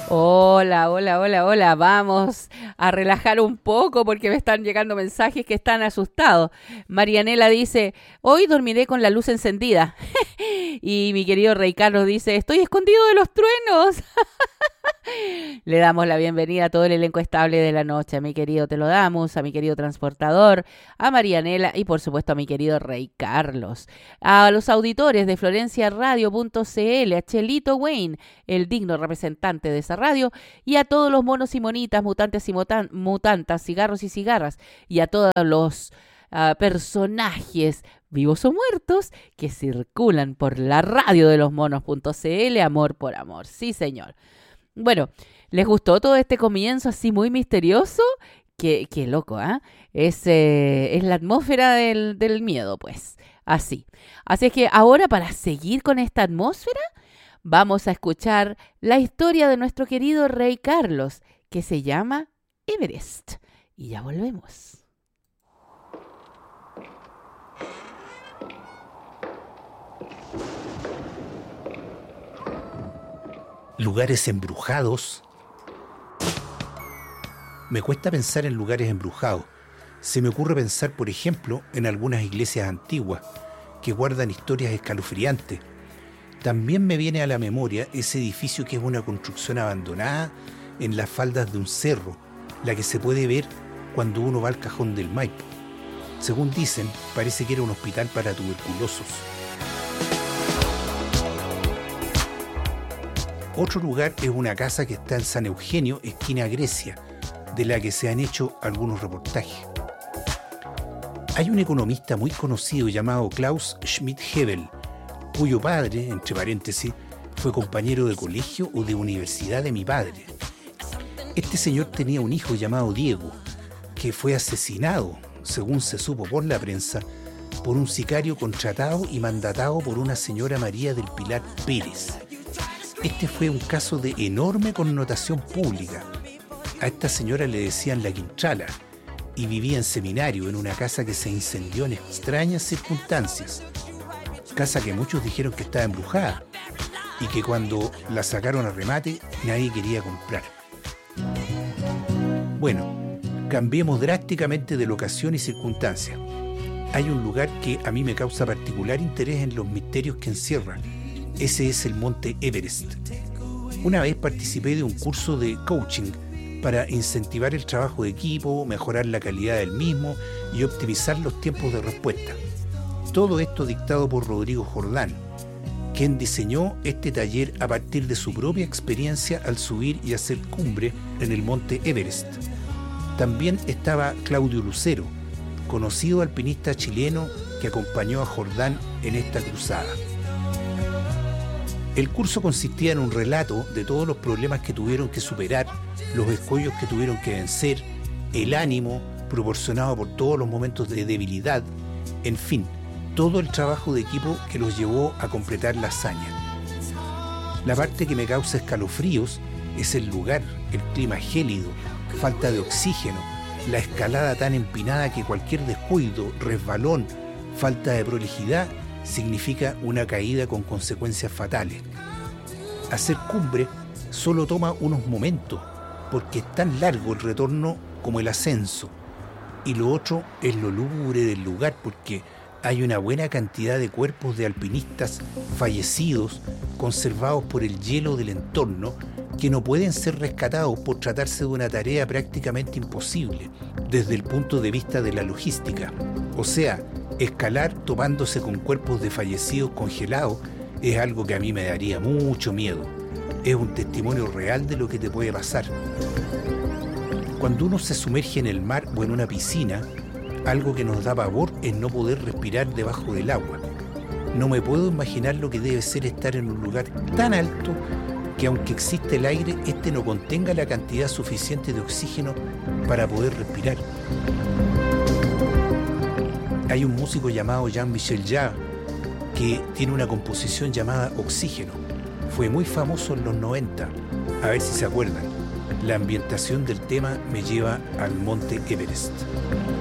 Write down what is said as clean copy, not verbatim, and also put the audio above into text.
Hola, hola, hola, hola. Vamos a relajar un poco porque me están llegando mensajes que están asustados. Marianela dice, hoy dormiré con la luz encendida. Y mi querido Rey Carlos dice, estoy escondido de los truenos. Le damos la bienvenida a todo el elenco estable de la noche, a mi querido Te lo damos, a mi querido transportador, a Marianela y por supuesto a mi querido Rey Carlos. A los auditores de florenciaradio.cl, a Chelito Wayne, el digno representante de esa radio, y a todos los monos y monitas, mutantes y mutantas, cigarros y cigarras, y a todos los personajes vivos o muertos que circulan por la radio de los monos.cl, amor por amor. Sí, señor. Bueno, ¿les gustó todo este comienzo así muy misterioso? Qué loco, ¿ah? Es la atmósfera del miedo, pues. Así. Así es que ahora, para seguir con esta atmósfera, vamos a escuchar la historia de nuestro querido Rey Carlos, que se llama Everest. Y ya volvemos. Lugares embrujados. Me cuesta pensar en lugares embrujados. Se me ocurre pensar, por ejemplo, en algunas iglesias antiguas que guardan historias escalofriantes. También me viene a la memoria ese edificio que es una construcción abandonada en las faldas de un cerro, la que se puede ver cuando uno va al Cajón del Maipo. Según dicen, parece que era un hospital para tuberculosos. Otro lugar es una casa que está en San Eugenio, esquina Grecia, de la que se han hecho algunos reportajes. Hay un economista muy conocido llamado Klaus Schmidt-Hebel, cuyo padre, entre paréntesis, fue compañero de colegio o de universidad de mi padre. Este señor tenía un hijo llamado Diego, que fue asesinado, según se supo por la prensa, por un sicario contratado y mandatado por una señora María del Pilar Pérez. Este fue un caso de enorme connotación pública. A esta señora le decían la Quintrala y vivía en Seminario, en una casa que se incendió en extrañas circunstancias. Casa que muchos dijeron que estaba embrujada y que cuando la sacaron a remate nadie quería comprar. Bueno, cambiemos drásticamente de locación y circunstancia. Hay un lugar que a mí me causa particular interés en los misterios que encierra. Ese es el monte Everest. Una vez participé de un curso de coaching para incentivar el trabajo de equipo, mejorar la calidad del mismo y optimizar los tiempos de respuesta. Todo esto dictado por Rodrigo Jordán, quien diseñó este taller a partir de su propia experiencia al subir y hacer cumbre en el monte Everest. También estaba Claudio Lucero, conocido alpinista chileno que acompañó a Jordán en esta cruzada. El curso consistía en un relato de todos los problemas que tuvieron que superar, los escollos que tuvieron que vencer, el ánimo proporcionado por todos los momentos de debilidad, en fin, todo el trabajo de equipo que los llevó a completar la hazaña. La parte que me causa escalofríos es el lugar, el clima gélido, falta de oxígeno, la escalada tan empinada que cualquier descuido, resbalón, falta de prolijidad significa una caída con consecuencias fatales. Hacer cumbre solo toma unos momentos, porque es tan largo el retorno como el ascenso. Y lo otro es lo lúgubre del lugar, porque hay una buena cantidad de cuerpos de alpinistas fallecidos, conservados por el hielo del entorno, que no pueden ser rescatados por tratarse de una tarea prácticamente imposible, desde el punto de vista de la logística. O sea, escalar topándose con cuerpos de fallecidos congelados es algo que a mí me daría mucho miedo. Es un testimonio real de lo que te puede pasar. Cuando uno se sumerge en el mar o en una piscina, algo que nos da pavor es no poder respirar debajo del agua. No me puedo imaginar lo que debe ser estar en un lugar tan alto que aunque existe el aire, este no contenga la cantidad suficiente de oxígeno para poder respirar. Hay un músico llamado Jean-Michel Jarre que tiene una composición llamada Oxígeno. Fue muy famoso en los 90. A ver si se acuerdan. La ambientación del tema me lleva al monte Everest.